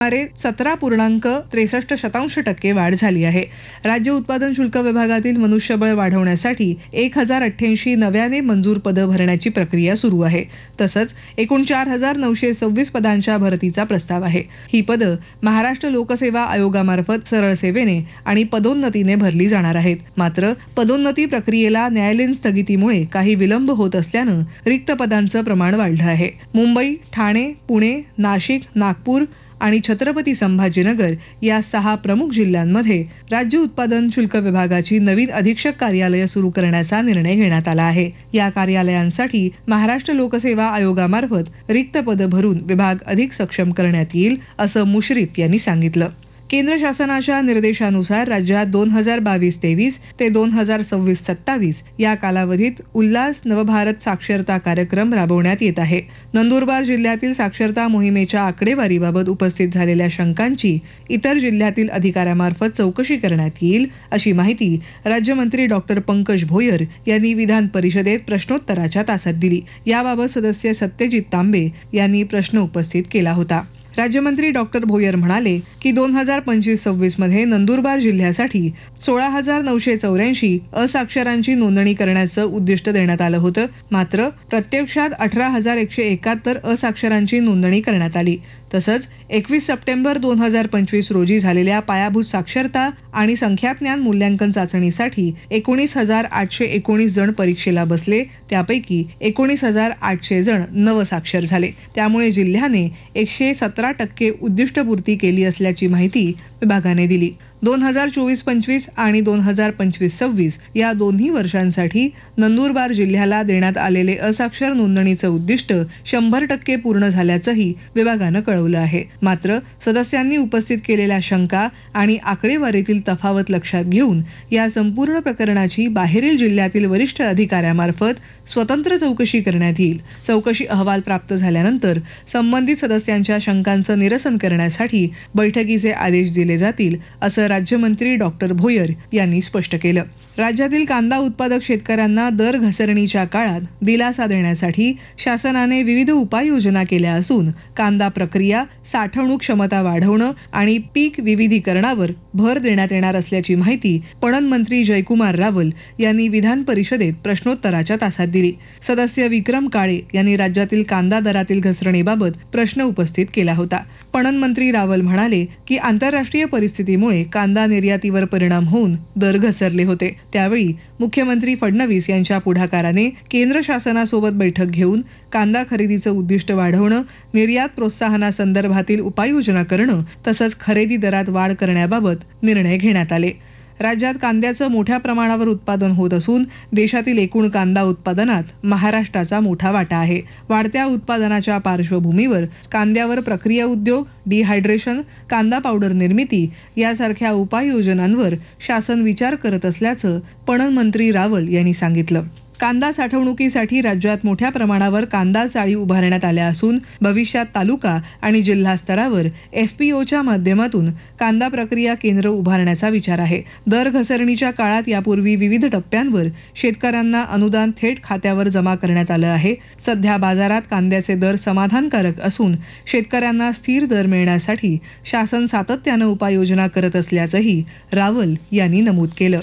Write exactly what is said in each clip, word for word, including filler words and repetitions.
सुमारे सतरा पूर्णांक त्रेसष्ट शतांश टक्के वाढ झाली आहे. राज्य उत्पादन शुल्क विभागातील मनुष्यबळ वाढवण्यासाठी एक हजार अठ्ठ्याऐंशी नव्याने मंजूर पदं भरण्याची प्रक्रिया सुरू आहे. तसंच एकूण चार हजार नऊशे सव्वीस पदांच्या भरतीचा प्रस्ताव आहे. ही पदं महाराष्ट्र लोकसेवा आयोगामार्फत सरळ सेवेने आणि पदोन्नतीने भरली जाणार आहेत. मात्र पदोन्नती प्रक्रियेला न्यायालयीन स्थगितीमुळे काही विलंब होत असल्यानं रिक्त पदांचं प्रमाण वाढलं आहे. मुंबई, ठाणे, पुणे, नाशिक, नागपूर आणि छत्रपती संभाजीनगर या सहा प्रमुख जिल्ह्यांमध्ये राज्य उत्पादन शुल्क विभागाची नवीन अधीक्षक कार्यालय सुरू करण्याचा निर्णय घेण्यात आला आहे. या कार्यालयांसाठी महाराष्ट्र लोकसेवा आयोगामार्फत रिक्त पदं भरून विभाग अधिक सक्षम करण्यात येईल, असं मुश्रीफ यांनी सांगितलं. केंद्र शासनाच्या निर्देशानुसार राज्यात दोन हजार बावीस तेवीस ते दोन हजार सव्वीस सत्तावीस या कालावधीत उल्हास नवभारत साक्षरता कार्यक्रम राबवण्यात येत आहे. नंदुरबार जिल्ह्यातील साक्षरता मोहिमेच्या आकडेवारीबाबत उपस्थित झालेल्या शंकांची इतर जिल्ह्यातील अधिकाऱ्यामार्फत चौकशी करण्यात येईल, अशी माहिती राज्यमंत्री डॉक्टर पंकज भोयर यांनी विधान परिषदेत प्रश्नोत्तराच्या तासात दिली. याबाबत सदस्य सत्यजित तांबे यांनी प्रश्न उपस्थित केला होता. राज्यमंत्री डॉक्टर भोयर म्हणाले की दोन हजार पंचवीस सव्वीस मध्ये नंदुरबार जिल्ह्यासाठी सोळा हजार नऊशे चौऱ्याऐंशी असाक्षरांची नोंदणी करण्याचं उद्दिष्ट देण्यात आलं होतं. मात्र प्रत्यक्षात अठरा हजार एकशे एकाहत्तर असाक्षरांची नोंदणी करण्यात आली. तसंच एकवीस सप्टेंबर दोन हजार पंचवीस रोजी झालेल्या पायाभूत साक्षरता आणि संख्याज्ञान मूल्यांकन चाचणीसाठी एकोणीस हजार आठशे एकोणीस जण परीक्षेला बसले. त्यापैकी एकोणीस हजार आठशे जण नवसाक्षर झाले. त्यामुळे जिल्ह्याने एकशे सतरा टक्के उद्दिष्टपूर्ती केली असल्याची माहिती विभागाने दिली. दोन हजार चोवीस पंचवीस आणि दोन हजार पंचवीस सव्वीस या दोन्ही वर्षांसाठी नंदुरबार जिल्ह्याला देण्यात आलेले असाक्षर नोंदणीचं उद्दिष्ट शंभर टक्के पूर्ण झाल्याचंही विभागानं कळवलं आहे. मात्र सदस्यांनी उपस्थित केलेल्या शंका आणि आकडेवारीतील तफावत लक्षात घेऊन या संपूर्ण प्रकरणाची बाहेरील जिल्ह्यातील वरिष्ठ अधिकाऱ्यामार्फत स्वतंत्र चौकशी करण्यात येईल. चौकशी अहवाल प्राप्त झाल्यानंतर संबंधित सदस्यांच्या शंकांचं निरसन करण्यासाठी बैठकीचे आदेश दिले जातील, असं राज्यमंत्री डॉक्टर भोयर यांनी स्पष्ट केलं. राज्यातील कांदा उत्पादक शेतकऱ्यांना दर घसरणीच्या काळात दिलासा देण्यासाठी शासनाने विविध उपाययोजना केल्या असून कांदा प्रक्रिया, साठवणूक क्षमता वाढवणं आणि पीक विविधीकरणावर भर देण्यात येणार असल्याची माहिती पणन मंत्री जयकुमार रावल यांनी विधान परिषदेत प्रश्नोत्तराच्या तासात दिली. सदस्य विक्रम काळे यांनी राज्यातील कांदा दरातील घसरणीबाबत प्रश्न उपस्थित केला होता. पणन मंत्री रावल म्हणाले की आंतरराष्ट्रीय परिस्थितीमुळे कांदा निर्यातीवर परिणाम होऊन दर घसरले होते. त्यावेळी मुख्यमंत्री फडणवीस यांच्या पुढाकाराने केंद्र शासनासोबत बैठक घेऊन कांदा खरेदीचं उद्दिष्ट वाढवणं, निर्यात प्रोत्साहनासंदर्भातील उपाययोजना करणं तसंच खरेदी दरात वाढ करण्याबाबत निर्णय घेण्यात आले. राज्यात कांद्याचं मोठ्या प्रमाणावर उत्पादन होत असून देशातील एकूण कांदा उत्पादनात महाराष्ट्राचा मोठा वाटा आहे. वाढत्या उत्पादनाच्या पार्श्वभूमीवर कांद्यावर प्रक्रिया उद्योग, डिहायड्रेशन, कांदा पावडर निर्मिती यासारख्या उपाययोजनांवर शासन विचार करत असल्याचं पणन मंत्री रावल यांनी सांगितलं. कांदा साठवणुकीसाठी राज्यात मोठ्या प्रमाणावर कांदा चाळी उभारण्यात आल्या असून भविष्यात तालुका आणि जिल्हा स्तरावर एफपीओच्या माध्यमातून कांदा प्रक्रिया केंद्र उभारण्याचा विचार आहे. दर घसरणीच्या काळात यापूर्वी विविध टप्प्यांवर शेतकऱ्यांना अनुदान थेट खात्यावर जमा करण्यात आलं आहे. सध्या बाजारात कांद्याचे दर समाधानकारक असून शेतकऱ्यांना स्थिर दर मिळण्यासाठी शासन सातत्यानं उपाययोजना करत असल्याचंही रावल यांनी नमूद केलं.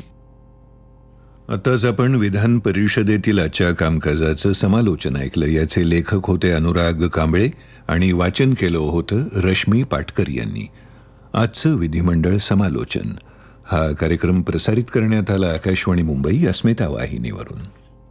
आताच आपण विधान परिषदेतील आजच्या कामकाजाचं समालोचन ऐकलं. याचे लेखक होते अनुराग कांबळे आणि वाचन केलं होतं रश्मी पाटकर यांनी. आजचं विधिमंडळ समालोचन हा कार्यक्रम प्रसारित करण्यात आला आकाशवाणी मुंबई अस्मिता वाहिनीवरून.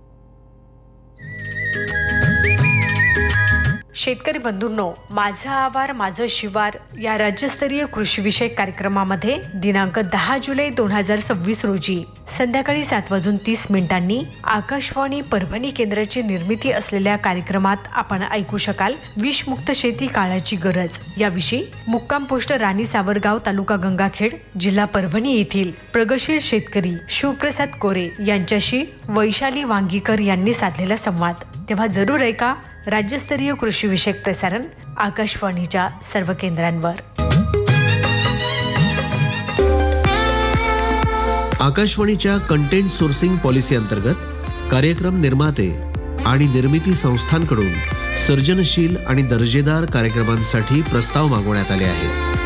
शेतकरी बंधूंनो, माझं आवार माझं शिवार या राज्यस्तरीय कृषीविषयक कार्यक्रमामध्ये दिनांक दहा जुलै दोन हजार सव्वीस रोजी संध्याकाळी सात वाजून तीस मिनिटांनी आकाशवाणी परभणी केंद्राची निर्मिती असलेल्या कार्यक्रमात आपण ऐकू शकाल विषमुक्त शेती काळाची गरज याविषयी मुक्काम पोस्ट राणी सावरगाव, तालुका गंगाखेड, जिल्हा परभणी येथील प्रगतशील शेतकरी शिवप्रसाद कोरे यांच्याशी वैशाली वांगीकर यांनी साधलेला संवाद. तेव्हा जरूर ऐका राज्यस्तरीय कृषीविषयक प्रसारण आकाशवाणीच्या सर्व केंद्रांवर. आकाशवाणीच्या कंटेंट सोर्सिंग पॉलिसी अंतर्गत कार्यक्रम निर्माते आणि निर्मिती संस्थांकडून सर्जनशील आणि दर्जेदार कार्यक्रमांसाठी प्रस्ताव मागवण्यात आले आहेत.